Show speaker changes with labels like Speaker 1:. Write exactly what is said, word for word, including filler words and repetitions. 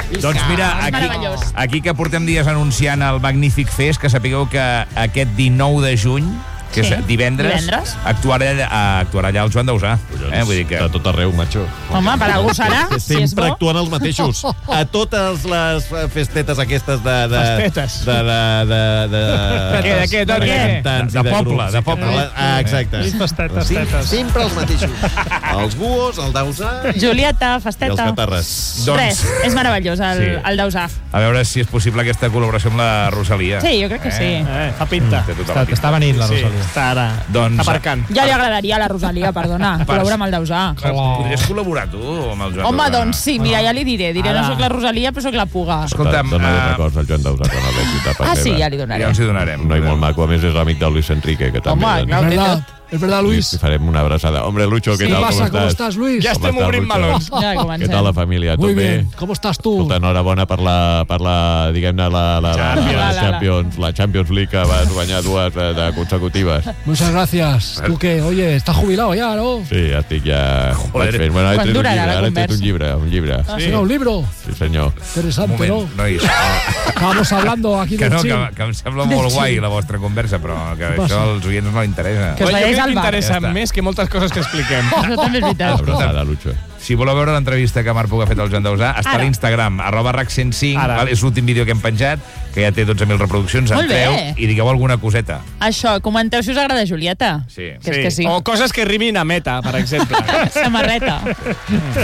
Speaker 1: Doncs mira, aquí, aquí que portem dies anunciant el Magnífic Fest, que sapigueu que aquest dinou de juny, que sí. és divendres, divendres. Actuarà, actuarà allà el Joan Dausà. Eh? Vull dir que...
Speaker 2: De tot arreu, macho.
Speaker 3: Home, per algú serà, si és bo.
Speaker 2: Sempre actuant els mateixos. A totes les festetes aquestes de... de
Speaker 4: festetes.
Speaker 2: De... de, de, de,
Speaker 4: de què, de què, de què?
Speaker 1: De, de poble, de poble.
Speaker 2: Ah, exacte.
Speaker 4: Festetes, festetes.
Speaker 2: Sempre els mateixos. Els buos, el Dausà...
Speaker 3: Julieta, festeta.
Speaker 2: I els catarres.
Speaker 3: Res, és meravellós el,
Speaker 1: sí.
Speaker 3: el Dausà.
Speaker 1: A veure si és possible aquesta col·laboració amb la Rosalia.
Speaker 3: Sí, jo crec que sí.
Speaker 4: Eh, fa pinta.
Speaker 5: Està, està venint la Rosalia.
Speaker 4: Està ara
Speaker 1: doncs,
Speaker 4: aparcant.
Speaker 3: Ja li agradaria a la Rosalia, perdona, col·laborar amb el Dausà.
Speaker 1: Podries col·laborar tu amb el Joan
Speaker 3: Home,
Speaker 1: Dausà?
Speaker 3: doncs sí, mira, ja li diré. Diré, no sóc la Rosalia, però sóc la Puga.
Speaker 1: Escolta'm...
Speaker 2: Dóna-li una cosa al Joan Dausà quan el veig de part
Speaker 3: Ah, sí,
Speaker 2: meva.
Speaker 3: ja li donaré.
Speaker 1: Ja ens hi donarem.
Speaker 2: Un noi molt maco, a més és amic del Luis Enrique, que també...
Speaker 3: Home, clar,
Speaker 5: Es verdad, es verdad, Luis.
Speaker 2: Li farem una abraçada. Hombre, Lucho, ¿qué
Speaker 5: ¿Qué
Speaker 2: tal?
Speaker 5: pasa?
Speaker 2: ¿Cómo
Speaker 5: ¿Cómo
Speaker 2: estás?
Speaker 5: estás, Luis?
Speaker 4: Ja estem
Speaker 2: estàs,
Speaker 4: obrint
Speaker 2: Lucho?
Speaker 4: melons.
Speaker 3: Ja comencem.
Speaker 2: Què tal la família?
Speaker 5: Muy
Speaker 2: Tot bé?
Speaker 5: bien. ¿Cómo estás tú?
Speaker 2: Escolta, enhorabona per la, per la diguem-ne, la, la, la,
Speaker 1: Champions.
Speaker 2: la, Champions, la Champions League, que vas guanyar dues de, de consecutives.
Speaker 5: Muchas gracias. ¿Tú qué? Oye, estás jubilado ya, ¿no?
Speaker 2: Sí, ja estic ja...
Speaker 1: Joder.
Speaker 2: Fent. Bueno, he
Speaker 3: Quan
Speaker 2: tret un
Speaker 3: durarà
Speaker 2: llibre,
Speaker 3: la
Speaker 2: ara he tret
Speaker 3: conversa?
Speaker 2: un llibre, un llibre.
Speaker 5: ¿Has sacado un libro?
Speaker 2: Sí, senyor.
Speaker 5: Interesante,
Speaker 1: Un moment,
Speaker 5: ¿no?
Speaker 1: nois.
Speaker 5: Estábamos hablando aquí
Speaker 1: Que
Speaker 5: del
Speaker 1: no, que,
Speaker 5: chill.
Speaker 1: que em sembla molt guai la vostra conversa, però que
Speaker 5: Què
Speaker 1: això
Speaker 5: passa?
Speaker 1: als oients no interessa.
Speaker 3: Que us
Speaker 4: Jo
Speaker 3: veiés
Speaker 4: crec
Speaker 3: al
Speaker 4: que
Speaker 3: bar.
Speaker 4: interessa
Speaker 1: Ja està.
Speaker 4: més que moltes coses que expliquem.
Speaker 3: Això també és veritat.
Speaker 2: Abraçada, Lucho.
Speaker 1: Si voleu veure l'entrevista que Marc Puga ha fet al Joan Dausà, està
Speaker 3: Ara.
Speaker 1: a l'Instagram, arroba rac cent cinc,
Speaker 4: Ara.
Speaker 1: val? És l'últim vídeo que hem penjat, que ja té dotze mil reproduccions,
Speaker 3: Molt
Speaker 1: entreu
Speaker 3: bé.
Speaker 1: i digueu alguna coseta.
Speaker 3: Això, comenteu si us agrada Julieta.
Speaker 1: Sí.
Speaker 3: Que és que sí.
Speaker 4: O coses que rimin a meta, per exemple.
Speaker 3: Samarreta.